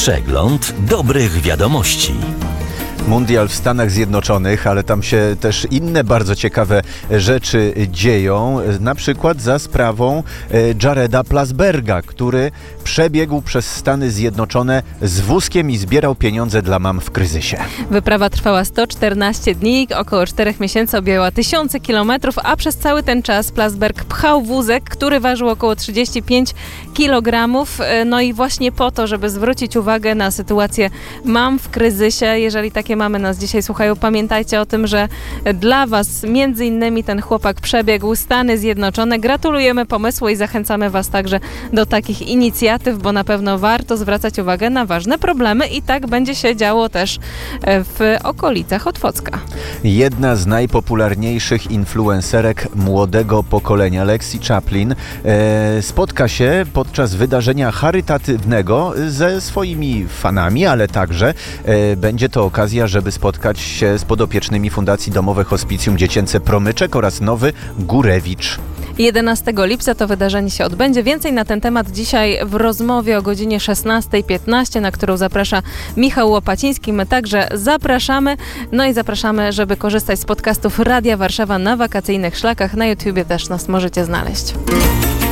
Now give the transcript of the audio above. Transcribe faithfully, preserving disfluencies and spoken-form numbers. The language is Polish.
Przegląd dobrych wiadomości. Mundial w Stanach Zjednoczonych, ale tam się też inne bardzo ciekawe rzeczy dzieją, na przykład za sprawą Jareda Plasberga, który przebiegł przez Stany Zjednoczone z wózkiem i zbierał pieniądze dla mam w kryzysie. Wyprawa trwała sto czternaście dni, około czterech miesięcy, objęła tysiące kilometrów, a przez cały ten czas Plasberg pchał wózek, który ważył około trzydzieści pięć kilogramów. No i właśnie po to, żeby zwrócić uwagę na sytuację mam w kryzysie, jeżeli takie mamy nas dzisiaj słuchają, pamiętajcie o tym, że dla Was między innymi ten chłopak przebiegł Stany Zjednoczone. Gratulujemy pomysłu i zachęcamy Was także do takich inicjatyw, bo na pewno warto zwracać uwagę na ważne problemy i tak będzie się działo też w okolicach Otwocka. Jedna z najpopularniejszych influencerek młodego pokolenia, Lexi Chaplin, e, spotka się podczas wydarzenia charytatywnego ze swoimi fanami, ale także e, będzie to okazja, żeby spotkać się z podopiecznymi Fundacji Domowe Hospicjum Dziecięce Promyczek oraz Nowy Górewicz. jedenastego lipca to wydarzenie się odbędzie. Więcej na ten temat dzisiaj w rozmowie o godzinie szesnasta piętnaście, na którą zaprasza Michał Łopaciński. My także zapraszamy. No i zapraszamy, żeby korzystać z podcastów Radia Warszawa na wakacyjnych szlakach. Na YouTubie też nas możecie znaleźć.